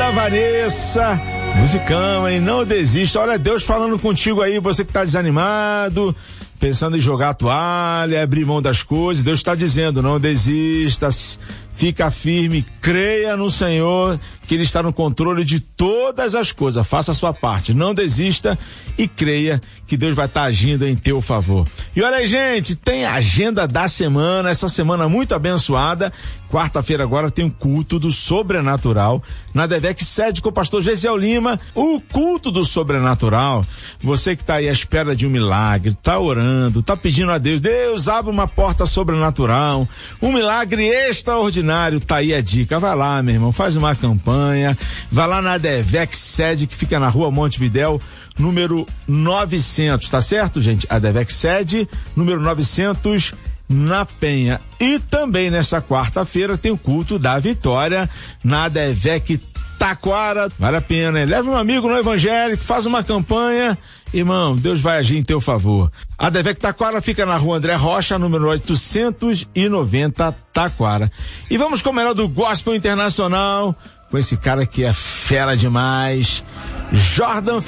Dona Vanessa, musicão, hein? Não desista. Olha Deus falando contigo aí, você que tá desanimado, pensando em jogar a toalha, abrir mão das coisas. Deus está dizendo, não desista, fica firme, creia no Senhor, que Ele está no controle de todas as coisas. Faça a sua parte, não desista e creia que Deus vai estar agindo em teu favor. E olha aí, gente, tem a agenda da semana, essa semana muito abençoada. Quarta-feira agora tem o culto do sobrenatural na DEVEC sede com o pastor Gesiel Lima. O culto do sobrenatural, você que está aí à espera de um milagre, está orando, está pedindo a Deus, Deus abre uma porta sobrenatural, um milagre extraordinário, tá aí a dica, vai lá, meu irmão, faz uma campanha, vai lá na DEVEC sede que fica na rua Montevidéu, número 900, tá certo, gente? A DEVEC sede, número 900, na Penha. E também nessa quarta-feira tem o culto da vitória na DEVEC Taquara. Vale a pena, hein? Leva um amigo no evangélico, faz uma campanha, irmão, Deus vai agir em teu favor. A DEVEC Taquara fica na rua André Rocha, número 890, Taquara. E vamos com o melhor do gospel internacional, com esse cara que é fera demais, Jordan